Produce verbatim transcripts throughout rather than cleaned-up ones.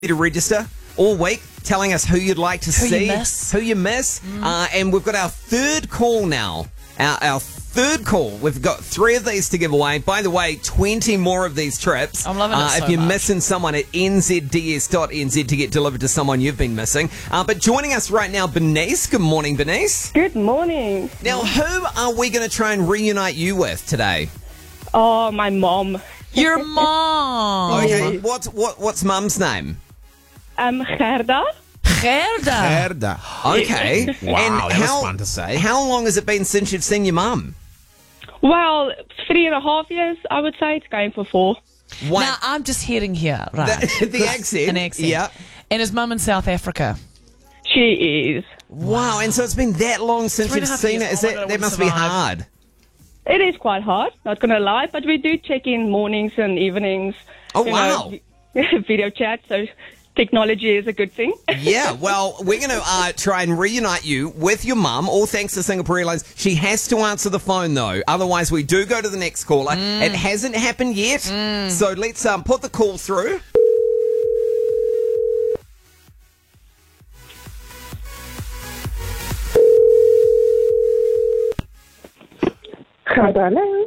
to register all week, telling us who you'd like to Who see, you miss. who you miss. Mm. Uh, and we've got our third call now. Our, our third call. We've got three of these to give away. By the way, twenty more of these trips. I'm loving it uh, so If you're much. missing someone at n z d s dot n z to get delivered to someone you've been missing. Uh, but joining us right now, Bernice. Good morning, Bernice. Good morning. Now, who are we going to try and reunite you with today? Oh, my mom. Your mom. Okay, what's what, what's mum's name? Um, Gerda. Gerda. Gerda. Okay. Wow, and that was how, fun to say. How long has it been since you've seen your mum? Well, three and a half years, I would say. It's going for four. What? Now, I'm just hearing here, right? The, the accent. An accent. Yeah. And his mum in South Africa. She is. Wow. And so it's been that long since Three and you've a half seen years. it. Is Oh my that, God, I that wouldn't must be survive. hard. It is quite hard, not going to lie, but we do check in mornings and evenings. Oh, you wow. know, video chat, so technology is a good thing. Yeah, well, we're going to uh, try and reunite you with your mum, all thanks to Singapore Airlines. She has to answer the phone, though. Otherwise, we do go to the next caller. Mm. It hasn't happened yet. So let's um, put the call through. Hello.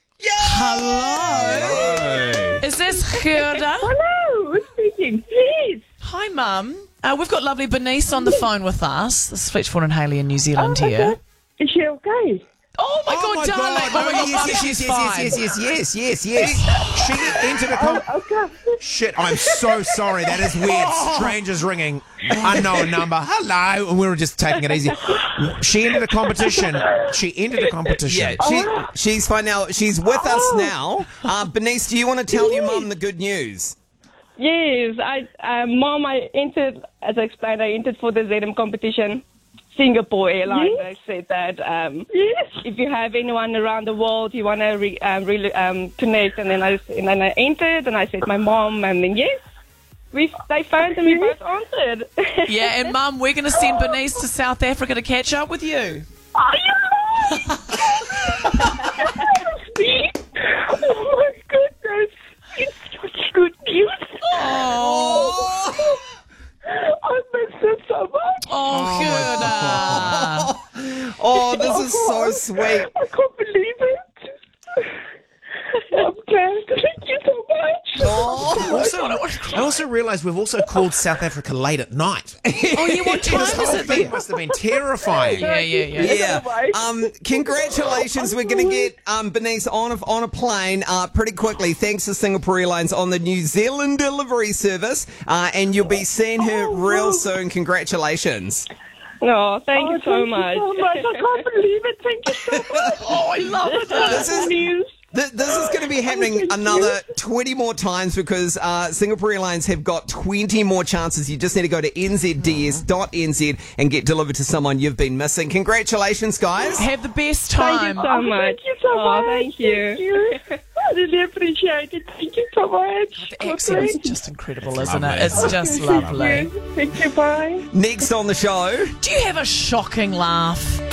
Hello. Is this Gerda? Hello, who's speaking? Please. Hi, Mum. Uh, we've got lovely Bernice on the phone with us. This is Fletchford and Haley in New Zealand here. Is she okay? Oh, my God, darling. Oh, my God, yes, Mum, yes, she's yes, yes, fine. yes, yes, yes, yes, yes. She entered a com- Okay. Shit, I'm so sorry. That is weird. Strangers ringing. Unknown number. Hello. And we were just taking it easy. She entered a competition. She entered a competition. Yeah, she, she's fine now. She's with us now. Uh, Bernice, do you want to tell your mum the good news? Yes, I, uh, Mom, I entered, as I explained, I entered for the Z M competition. Singapore Airlines. Yes. I said that um, Yes. if you have anyone around the world you want to re, um, really um, connect, and then I and then I entered, and I said my mom, and then yes, we they phoned and we both answered. Yeah, and Mum, we're going to send Bernice to South Africa to catch up with you. Are you me? Oh my goodness. It's such good news. Oh, I miss it so much. oh, Gerda. Oh, this is so sweet. I can't believe it. I'm glad. Thank you so much. Also, I also realised we've also called South Africa late at night. Oh, yeah, what time This is whole it thing there? must have been terrifying. Yeah, yeah, yeah. Yeah. Anyway. Um, congratulations. We're going to get um, Bernice on a, on a plane uh, pretty quickly, thanks to Singapore Airlines on the New Zealand delivery service. Uh, and you'll be seeing her Oh, real wow. soon. Congratulations. No, thank Oh, you so much. Thank you so much. I can't believe it. Thank you so much. Oh, I love it. This is news. Th- This is going to be happening Thank you. another twenty more times because uh, Singapore Airlines have got twenty more chances. You just need to go to n z d s dot n z and get delivered to someone you've been missing. Congratulations, guys. Have the best Thank time. you so Oh, much. Thank you so Oh, much. thank you. Thank you. I really appreciate it. Thank you so much. The accent is just incredible, isn't Lovely. it? It's just lovely. Thank you. Bye. Next on the show. Do you have a shocking laugh?